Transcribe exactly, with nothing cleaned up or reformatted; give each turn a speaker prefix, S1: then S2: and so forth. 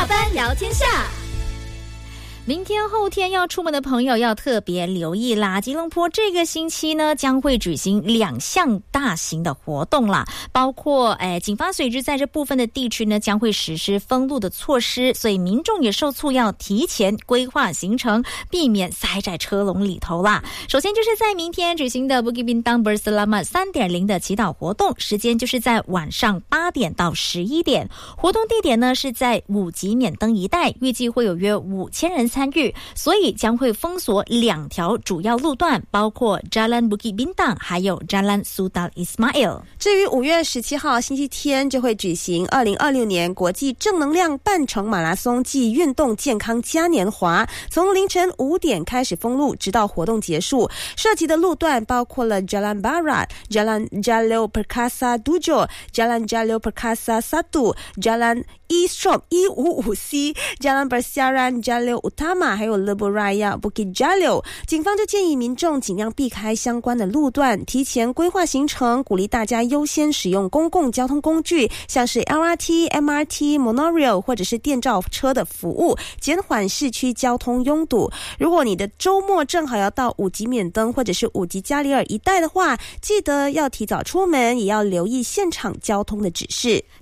S1: 班聊天下。明天后天要出门的朋友要特别留意啦，吉隆坡这个星期呢将会举行两项大型的活动啦，包括诶警方随之在这部分的地区呢将会实施封路的措施，所以民众也受促要提前规划行程，避免塞在车龙里头啦。首先就是在明天举行的 Bukit Bintang Berselamat 三点零 的祈祷活动，时间就是在晚上八点到十一点，活动地点呢是在五级免登一带，预计会有约五千人参与，所以将会封锁两条主要路段，包括 Jalan Bukit Bintang 还有 Jalan Sultan Ismail。
S2: 至于五月十七号星期天就会举行二零二六年国际正能量半程马拉松暨运动健康嘉年华，从凌晨五点开始封路，直到活动结束。涉及的路段包括了 Jalan Barat、Jalan Jalil Perkasa tujuh、Jalan Jalil Perkasa satu、Jalan E Stroke 一五五 C、Jalan Persiaran、Jalil Utama 还有 Lebuh Raya Bukit Jalil。 警方就建议民众尽量避开相关的路段，提前规划行程，鼓励大家优先使用公共交通工具，像是 L R T、M R T、Monorail 或者是电召车的服务，减缓市区交通拥堵。如果你的周末正好要到五级免登或者是五级加里尔一带的话，记得要提早出门，也要留意现场交通的指示。